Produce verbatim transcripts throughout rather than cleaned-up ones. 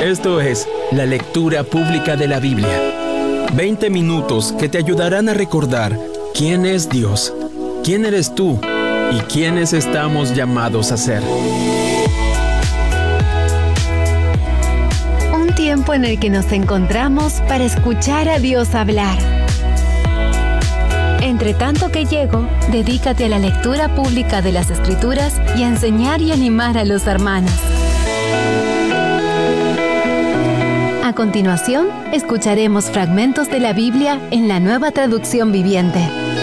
Esto es la lectura pública de la Biblia. veinte minutos que te ayudarán a recordar quién es Dios, quién eres tú y quiénes estamos llamados a ser. Un tiempo en el que nos encontramos para escuchar a Dios hablar. Entre tanto que llego, dedícate a la lectura pública de las Escrituras y a enseñar y animar a los hermanos. A continuación, escucharemos fragmentos de la Biblia en la Nueva Traducción Viviente.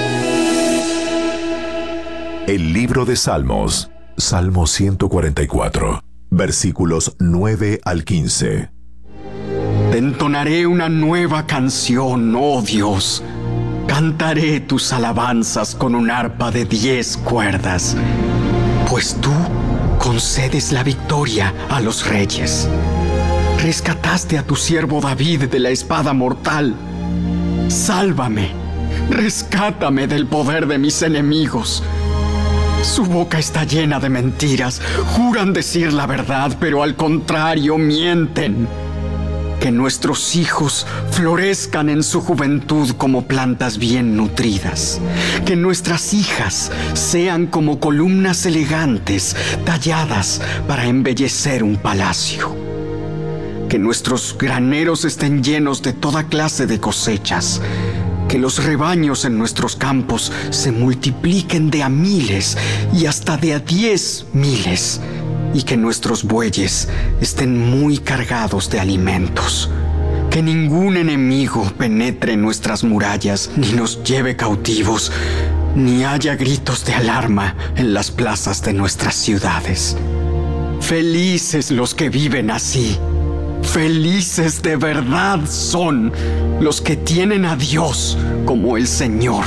El libro de Salmos, Salmo ciento cuarenta y cuatro, versículos nueve al quince. Te entonaré una nueva canción, oh Dios. Cantaré tus alabanzas con un arpa de diez cuerdas, pues tú concedes la victoria a los reyes. Rescataste a tu siervo David de la espada mortal. Sálvame, rescátame del poder de mis enemigos. Su boca está llena de mentiras. Juran decir la verdad, pero al contrario mienten. Que nuestros hijos florezcan en su juventud como plantas bien nutridas. Que nuestras hijas sean como columnas elegantes, talladas para embellecer un palacio. Que nuestros graneros estén llenos de toda clase de cosechas. Que los rebaños en nuestros campos se multipliquen de a miles y hasta de a diez miles. Y que nuestros bueyes estén muy cargados de alimentos. Que ningún enemigo penetre en nuestras murallas, ni nos lleve cautivos, ni haya gritos de alarma en las plazas de nuestras ciudades. Felices los que viven así. Felices de verdad son los que tienen a Dios como el Señor.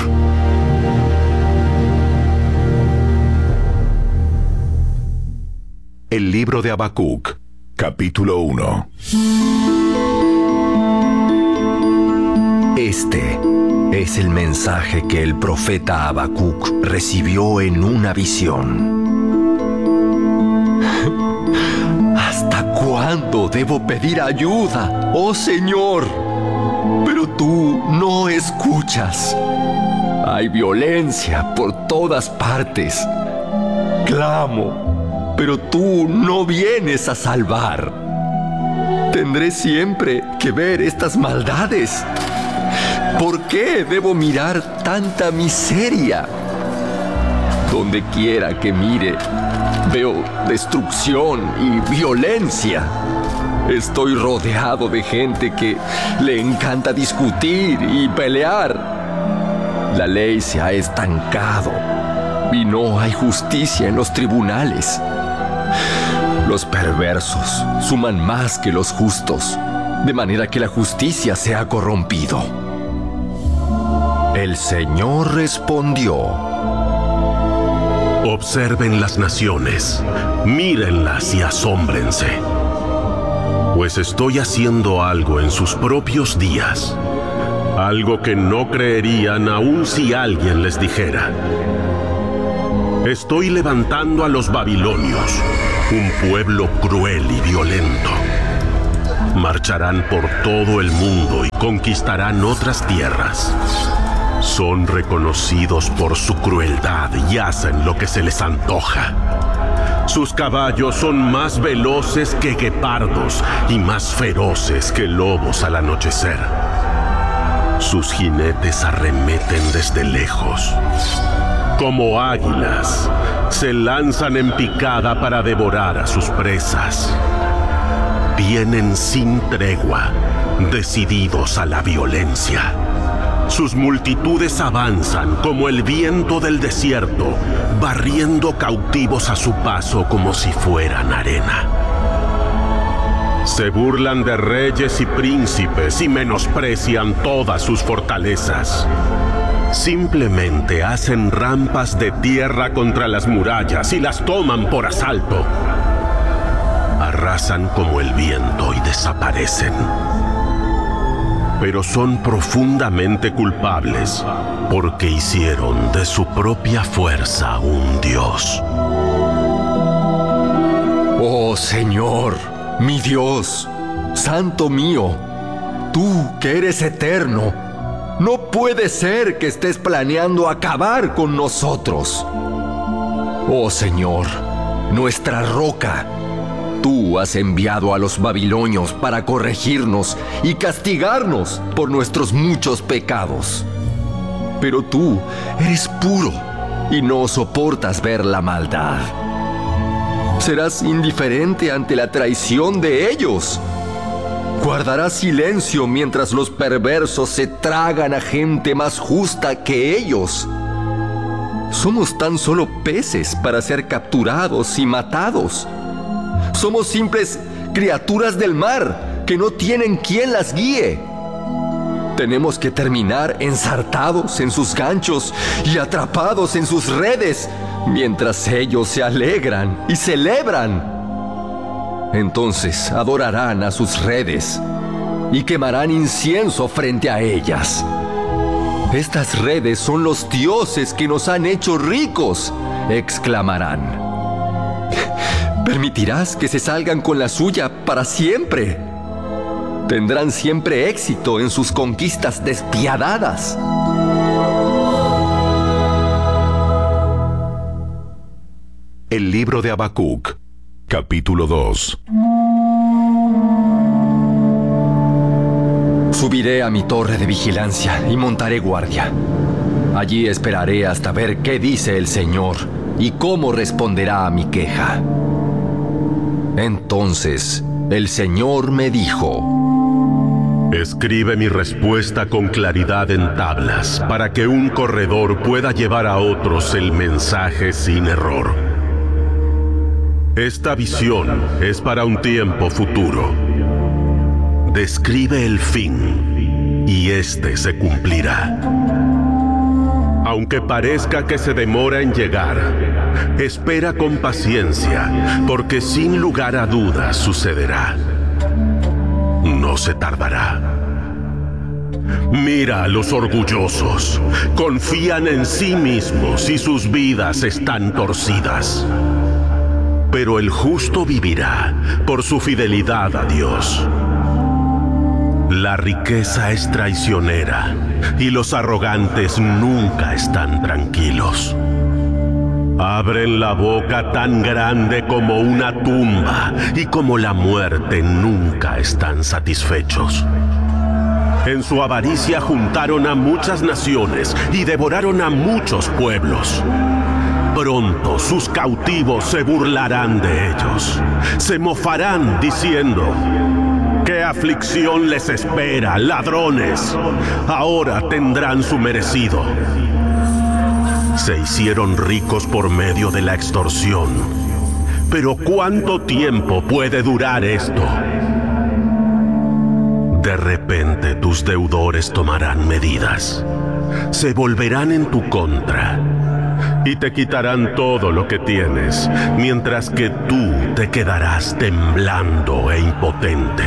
El libro de Habacuc, capítulo uno. Este es el mensaje que el profeta Habacuc recibió en una visión. ¿Hasta cuándo debo pedir ayuda, oh Señor? Pero tú no escuchas. Hay violencia por todas partes. Clamo, pero tú no vienes a salvar. Tendré siempre que ver estas maldades. ¿Por qué debo mirar tanta miseria? Donde quiera que mire, veo destrucción y violencia. Estoy rodeado de gente que le encanta discutir y pelear. La ley se ha estancado y no hay justicia en los tribunales. Los perversos suman más que los justos, de manera que la justicia se ha corrompido. El Señor respondió: Observen las naciones, mírenlas y asómbrense, pues estoy haciendo algo en sus propios días, algo que no creerían aun si alguien les dijera. Estoy levantando a los babilonios, un pueblo cruel y violento. Marcharán por todo el mundo y conquistarán otras tierras. Son reconocidos por su crueldad y hacen lo que se les antoja. Sus caballos son más veloces que guepardos y más feroces que lobos al anochecer. Sus jinetes arremeten desde lejos. Como águilas, se lanzan en picada para devorar a sus presas. Vienen sin tregua, decididos a la violencia. Sus multitudes avanzan como el viento del desierto, barriendo cautivos a su paso como si fueran arena. Se burlan de reyes y príncipes y menosprecian todas sus fortalezas. Simplemente hacen rampas de tierra contra las murallas y las toman por asalto. Arrasan como el viento y desaparecen. Pero son profundamente culpables porque hicieron de su propia fuerza un Dios. Oh Señor, mi Dios, Santo mío, tú que eres eterno, no puede ser que estés planeando acabar con nosotros. Oh Señor, nuestra roca, tú has enviado a los babilonios para corregirnos y castigarnos por nuestros muchos pecados. Pero tú eres puro y no soportas ver la maldad. ¿Serás indiferente ante la traición de ellos? ¿Guardarás silencio mientras los perversos se tragan a gente más justa que ellos? Somos tan solo peces para ser capturados y matados. Somos simples criaturas del mar que no tienen quien las guíe. Tenemos que terminar ensartados en sus ganchos y atrapados en sus redes, mientras ellos se alegran y celebran. Entonces adorarán a sus redes y quemarán incienso frente a ellas. Estas redes son los dioses que nos han hecho ricos, exclamarán. ¿Permitirás que se salgan con la suya para siempre? Tendrán siempre éxito en sus conquistas despiadadas. El libro de Habacuc, capítulo dos. Subiré a mi torre de vigilancia y montaré guardia. Allí esperaré hasta ver qué dice el Señor y cómo responderá a mi queja. Entonces el Señor me dijo: escribe mi respuesta con claridad en tablas, para que un corredor pueda llevar a otros el mensaje sin error. Esta visión es para un tiempo futuro. Describe el fin, y este se cumplirá. Aunque parezca que se demora en llegar, espera con paciencia, porque sin lugar a dudas sucederá. No se tardará. Mira a los orgullosos. Confían en sí mismos y sus vidas están torcidas. Pero el justo vivirá por su fidelidad a Dios. La riqueza es traicionera y los arrogantes nunca están tranquilos. Abren la boca tan grande como una tumba, y como la muerte nunca están satisfechos. En su avaricia juntaron a muchas naciones y devoraron a muchos pueblos. Pronto sus cautivos se burlarán de ellos. Se mofarán diciendo: ¡qué aflicción les espera, ladrones! Ahora tendrán su merecido. Se hicieron ricos por medio de la extorsión. Pero ¿cuánto tiempo puede durar esto? De repente tus deudores tomarán medidas. Se volverán en tu contra y te quitarán todo lo que tienes, mientras que tú te quedarás temblando e impotente.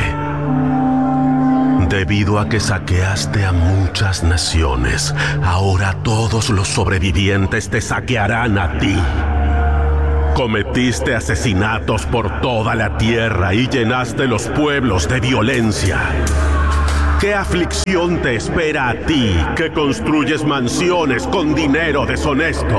Debido a que saqueaste a muchas naciones, ahora todos los sobrevivientes te saquearán a ti. Cometiste asesinatos por toda la tierra y llenaste los pueblos de violencia. ¿Qué aflicción te espera a ti, que construyes mansiones con dinero deshonesto?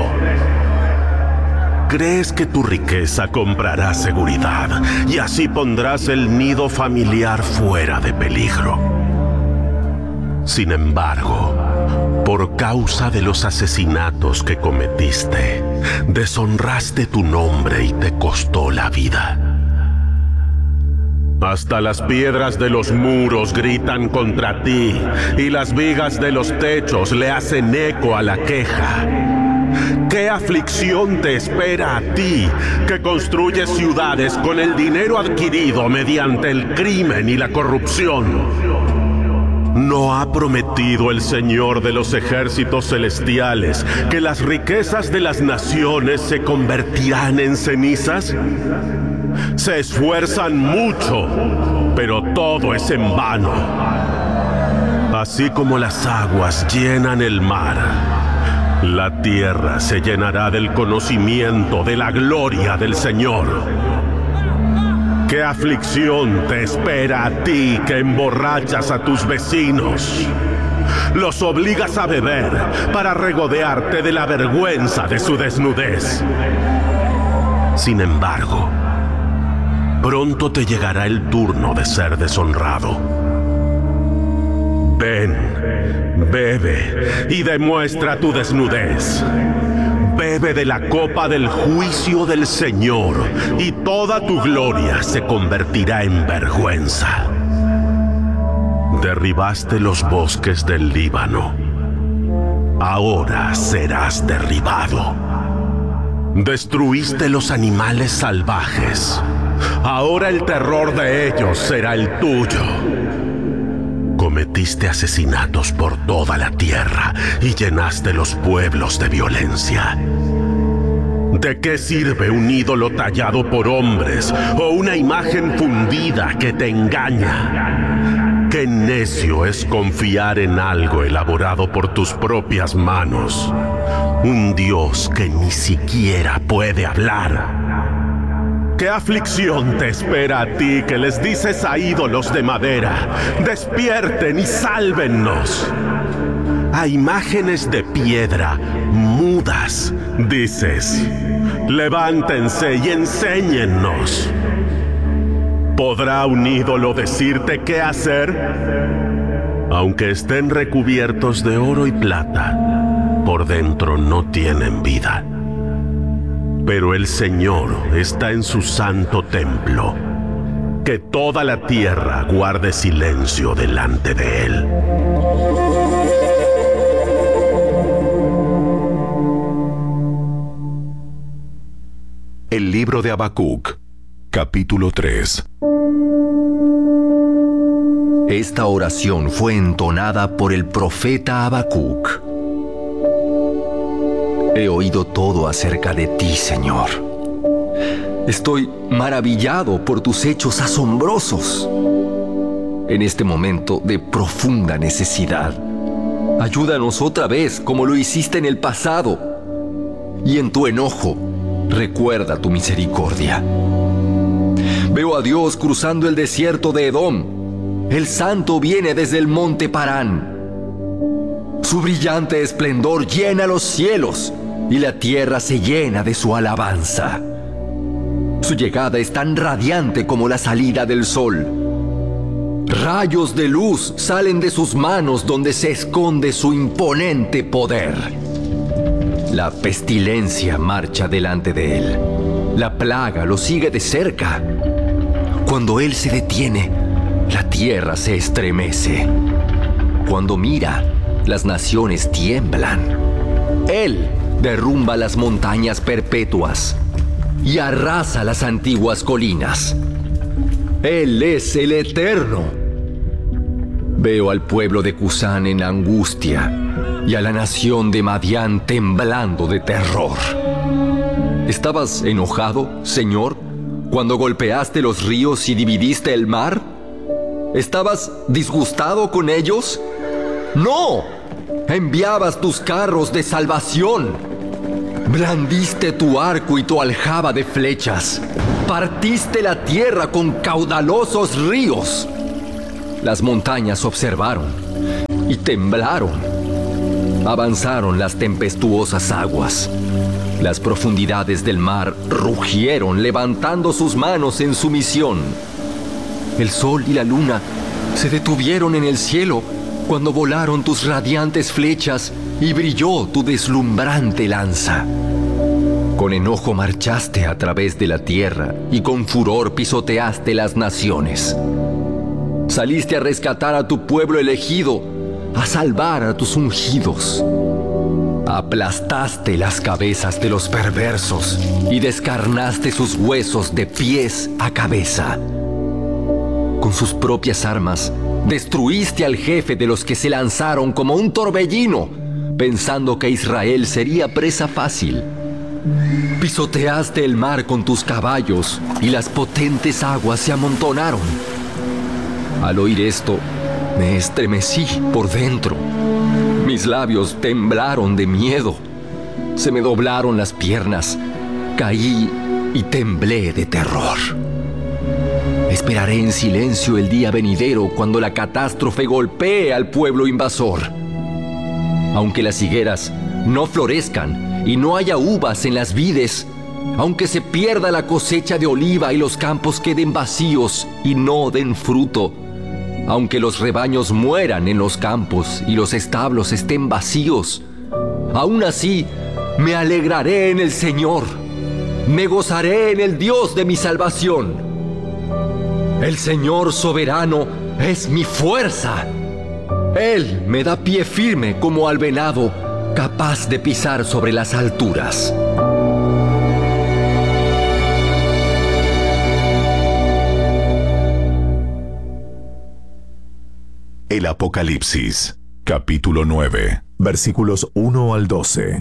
¿Crees que tu riqueza comprará seguridad y así pondrás el nido familiar fuera de peligro? Sin embargo, por causa de los asesinatos que cometiste, deshonraste tu nombre y te costó la vida. Hasta las piedras de los muros gritan contra ti, y las vigas de los techos le hacen eco a la queja. ¿Qué aflicción te espera a ti, que construyes ciudades con el dinero adquirido mediante el crimen y la corrupción? ¿No ha prometido el Señor de los ejércitos celestiales que las riquezas de las naciones se convertirán en cenizas? Se esfuerzan mucho, pero todo es en vano. Así como las aguas llenan el mar, la tierra se llenará del conocimiento de la gloria del Señor. ¿Qué aflicción te espera a ti que emborrachas a tus vecinos? Los obligas a beber para regodearte de la vergüenza de su desnudez. Sin embargo, pronto te llegará el turno de ser deshonrado. Ven, bebe y demuestra tu desnudez. Bebe de la copa del juicio del Señor, y toda tu gloria se convertirá en vergüenza. Derribaste los bosques del Líbano. Ahora serás derribado. Destruiste los animales salvajes. Ahora el terror de ellos será el tuyo. Cometiste asesinatos por toda la tierra y llenaste los pueblos de violencia. ¿De qué sirve un ídolo tallado por hombres o una imagen fundida que te engaña? Qué necio es confiar en algo elaborado por tus propias manos. Un Dios que ni siquiera puede hablar. ¿Qué aflicción te espera a ti que les dices a ídolos de madera: despierten y sálvennos? A imágenes de piedra mudas dices: levántense y enséñennos. ¿Podrá un ídolo decirte qué hacer? Aunque estén recubiertos de oro y plata, por dentro no tienen vida. Pero el Señor está en su santo templo. Que toda la tierra guarde silencio delante de Él. El libro de Habacuc, capítulo tres. Esta oración fue entonada por el profeta Habacuc. He oído todo acerca de ti, Señor. Estoy maravillado por tus hechos asombrosos. En este momento de profunda necesidad, ayúdanos otra vez como lo hiciste en el pasado. Y en tu enojo, recuerda tu misericordia. Veo a Dios cruzando el desierto de Edom. El Santo viene desde el monte Parán. Su brillante esplendor llena los cielos, y la tierra se llena de su alabanza. Su llegada es tan radiante como la salida del sol. Rayos de luz salen de sus manos donde se esconde su imponente poder. La pestilencia marcha delante de él. La plaga lo sigue de cerca. Cuando él se detiene, la tierra se estremece. Cuando mira, las naciones tiemblan. Él derrumba las montañas perpetuas y arrasa las antiguas colinas. Él es el Eterno. Veo al pueblo de Cusán en angustia y a la nación de Madián temblando de terror. ¿Estabas enojado, Señor, cuando golpeaste los ríos y dividiste el mar? ¿Estabas disgustado con ellos? ¡No! Enviabas tus carros de salvación. Blandiste tu arco y tu aljaba de flechas. Partiste la tierra con caudalosos ríos. Las montañas observaron y temblaron. Avanzaron las tempestuosas aguas. Las profundidades del mar rugieron, levantando sus manos en sumisión. El sol y la luna se detuvieron en el cielo cuando volaron tus radiantes flechas y brilló tu deslumbrante lanza. Con enojo marchaste a través de la tierra y con furor pisoteaste las naciones. Saliste a rescatar a tu pueblo elegido, a salvar a tus ungidos. Aplastaste las cabezas de los perversos y descarnaste sus huesos de pies a cabeza. Con sus propias armas, destruiste al jefe de los que se lanzaron como un torbellino, pensando que Israel sería presa fácil. Pisoteaste el mar con tus caballos y las potentes aguas se amontonaron. Al oír esto, me estremecí por dentro. Mis labios temblaron de miedo. Se me doblaron las piernas. Caí y temblé de terror. Esperaré en silencio el día venidero cuando la catástrofe golpee al pueblo invasor. Aunque las higueras no florezcan y no haya uvas en las vides, aunque se pierda la cosecha de oliva y los campos queden vacíos y no den fruto, aunque los rebaños mueran en los campos y los establos estén vacíos, aún así me alegraré en el Señor, me gozaré en el Dios de mi salvación. El Señor soberano es mi fuerza. Él me da pie firme como al venado, capaz de pisar sobre las alturas. El Apocalipsis, capítulo nueve, versículos uno al doce.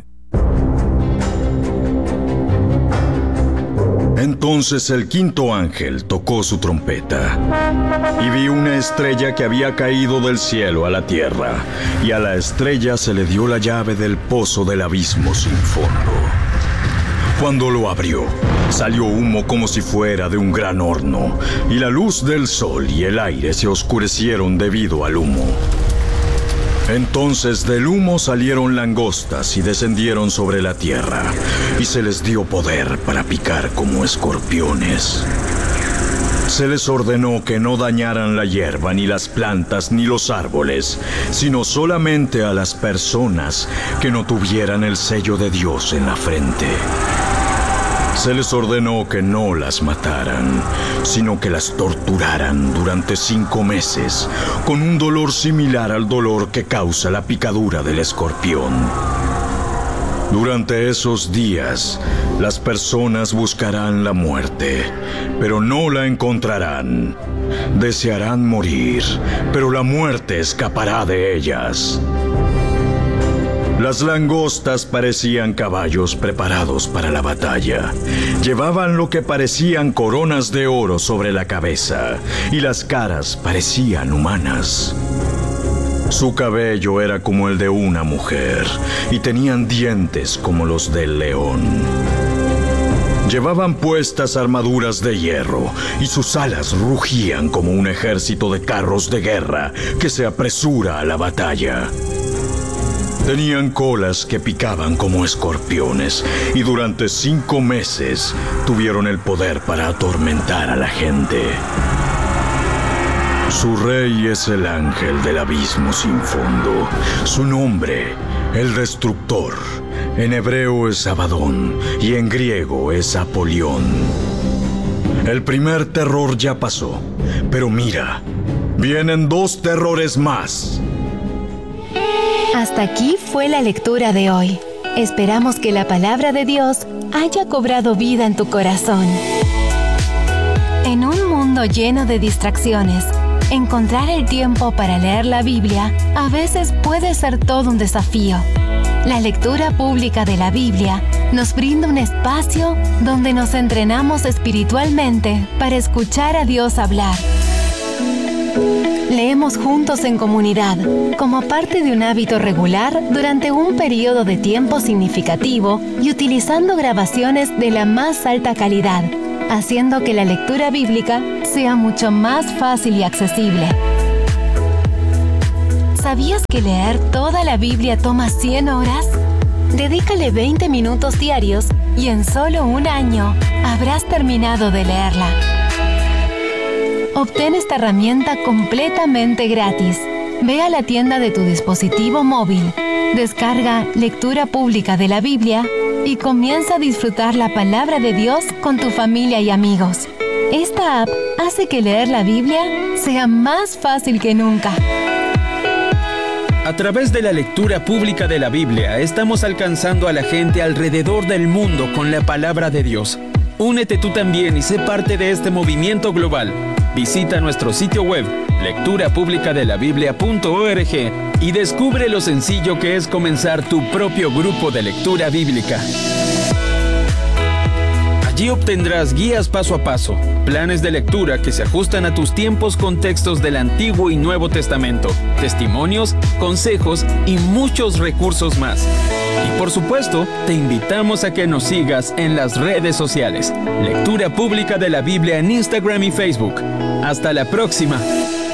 Entonces el quinto ángel tocó su trompeta, y vi una estrella que había caído del cielo a la tierra, y a la estrella se le dio la llave del pozo del abismo sin fondo. Cuando lo abrió, salió humo como si fuera de un gran horno, y la luz del sol y el aire se oscurecieron debido al humo. Entonces del humo salieron langostas y descendieron sobre la tierra, y se les dio poder para picar como escorpiones. Se les ordenó que no dañaran la hierba, ni las plantas, ni los árboles, sino solamente a las personas que no tuvieran el sello de Dios en la frente. Se les ordenó que no las mataran, sino que las torturaran durante cinco meses, con un dolor similar al dolor que causa la picadura del escorpión. Durante esos días, las personas buscarán la muerte, pero no la encontrarán. Desearán morir, pero la muerte escapará de ellas. Las langostas parecían caballos preparados para la batalla. Llevaban lo que parecían coronas de oro sobre la cabeza, y las caras parecían humanas. Su cabello era como el de una mujer, y tenían dientes como los del león. Llevaban puestas armaduras de hierro, y sus alas rugían como un ejército de carros de guerra que se apresura a la batalla. Tenían colas que picaban como escorpiones, y durante cinco meses tuvieron el poder para atormentar a la gente. Su rey es el ángel del abismo sin fondo. Su nombre, el destructor. En hebreo es Abadón y en griego es Apolión. El primer terror ya pasó, pero mira, vienen dos terrores más. Hasta aquí fue la lectura de hoy. Esperamos que la palabra de Dios haya cobrado vida en tu corazón. En un mundo lleno de distracciones, encontrar el tiempo para leer la Biblia a veces puede ser todo un desafío. La lectura pública de la Biblia nos brinda un espacio donde nos entrenamos espiritualmente para escuchar a Dios hablar. Leemos juntos en comunidad, como parte de un hábito regular durante un periodo de tiempo significativo y utilizando grabaciones de la más alta calidad, haciendo que la lectura bíblica sea mucho más fácil y accesible. ¿Sabías que leer toda la Biblia toma cien horas? Dedícale veinte minutos diarios y en solo un año habrás terminado de leerla. Obtén esta herramienta completamente gratis. Ve a la tienda de tu dispositivo móvil, descarga Lectura Pública de la Biblia y comienza a disfrutar la palabra de Dios con tu familia y amigos. Esta app hace que leer la Biblia sea más fácil que nunca. A través de la lectura pública de la Biblia, estamos alcanzando a la gente alrededor del mundo con la palabra de Dios. Únete tú también y sé parte de este movimiento global. Visita nuestro sitio web, lectura pública de la biblia punto org, y descubre lo sencillo que es comenzar tu propio grupo de lectura bíblica. Allí obtendrás guías paso a paso, planes de lectura que se ajustan a tus tiempos con textos del Antiguo y Nuevo Testamento, testimonios, consejos y muchos recursos más. Y por supuesto, te invitamos a que nos sigas en las redes sociales. Lectura Pública de la Biblia en Instagram y Facebook. Hasta la próxima.